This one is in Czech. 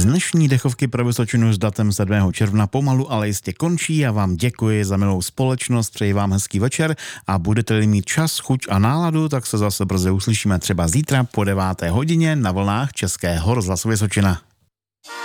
Dnešní dechovky pro Vysočinu s datem 7. června pomalu, ale jistě končí. Já vám děkuji za milou společnost, přeji vám hezký večer a budete-li mít čas, chuť a náladu, tak se zase brzy uslyšíme třeba zítra po 9. hodině na vlnách Českého rozhlasu Vysočina.